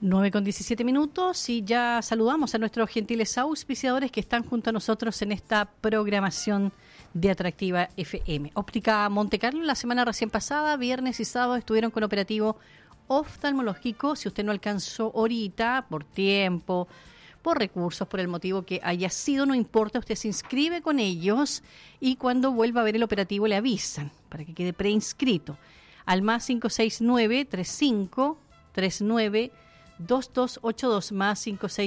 9:17 y ya saludamos a nuestros gentiles auspiciadores que están junto a nosotros en esta programación de Atractiva FM. Óptica Montecarlo, la semana recién pasada, viernes y sábado, estuvieron con operativo oftalmológico. Si usted no alcanzó ahorita, por tiempo, por recursos, por el motivo que haya sido, no importa, usted se inscribe con ellos y cuando vuelva a ver el operativo le avisan para que quede preinscrito al más 569-3539 2282 más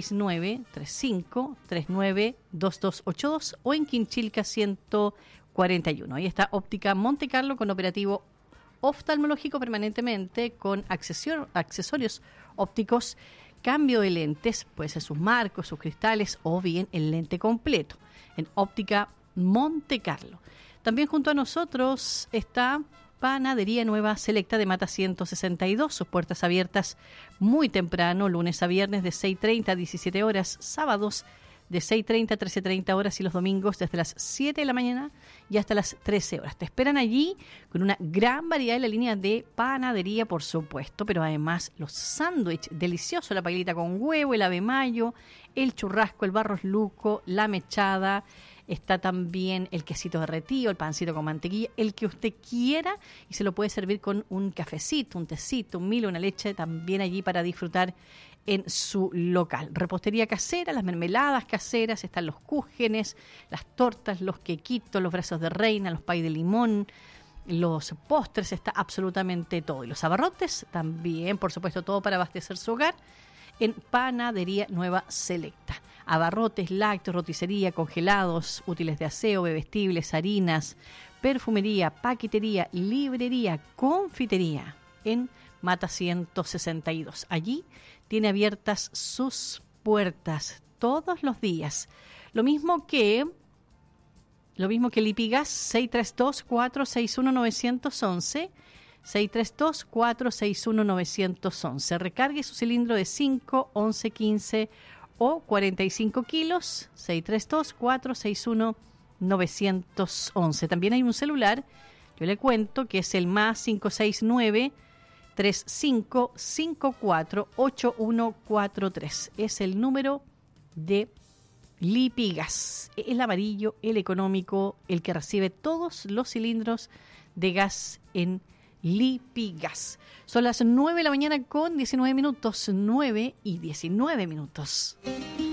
569-3539-2282 o en Quinchilca 141. Ahí está Óptica Montecarlo con operativo oftalmológico permanentemente con accesorios ópticos, cambio de lentes, puede ser sus marcos, sus cristales o bien el lente completo en Óptica Montecarlo. También junto a nosotros está Panadería Nueva Selecta de Mata 162, sus puertas abiertas muy temprano, lunes a viernes de 6:30 a 17 horas, sábados de 6:30 a 13:30 horas y los domingos desde las 7 de la mañana y hasta las 13 horas. Te esperan allí con una gran variedad de la línea de panadería, por supuesto, pero además los sándwiches deliciosos, la pailita con huevo, el ave mayo, el churrasco, el barros luco, la mechada. Está también el quesito derretido, el pancito con mantequilla, el que usted quiera, y se lo puede servir con un cafecito, un tecito, un Milo, una leche, también allí para disfrutar en su local. Repostería casera, las mermeladas caseras, están los cúgenes, las tortas, los quequitos, los brazos de reina, los pay de limón, los postres, está absolutamente todo. Y los abarrotes también, por supuesto, todo para abastecer su hogar en Panadería Nueva Selecta. Abarrotes, lácteos, roticería, congelados, útiles de aseo, bebestibles, harinas, perfumería, paquetería, librería, confitería en Mata 162. Allí tiene abiertas sus puertas todos los días. Lo mismo que Lipigas 632-461-911. 632-461-911. Recargue su cilindro de 5, 11, 15 o 45 kilos. 632-461-911. También hay un celular, yo le cuento, que es el más 569-3554-8143. Es el número de Lipigas. El amarillo, el económico, el que recibe todos los cilindros de gas en Lipigas. Son las 9 de la mañana con 19 minutos, 9:19.